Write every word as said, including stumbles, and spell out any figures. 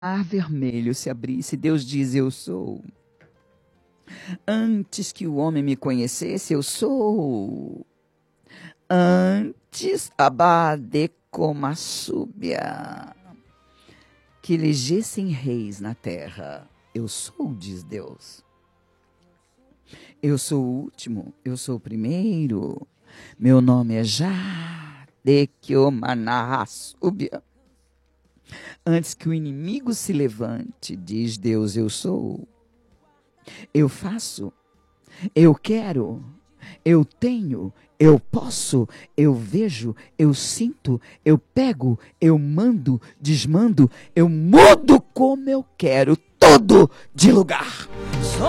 mar vermelho se abrisse, Deus diz: eu sou. Antes que o homem me conhecesse, eu sou. Antes, Abadecomassúbia, que elegessem reis na terra, eu sou, diz Deus. Eu sou o último, eu sou o primeiro. Meu nome é Jadequiomanahasúbia. Antes que o inimigo se levante, diz Deus, eu sou. Eu faço, eu quero, eu tenho, eu posso, eu vejo, eu sinto, eu pego, eu mando, desmando, eu mudo como eu quero, tudo de lugar.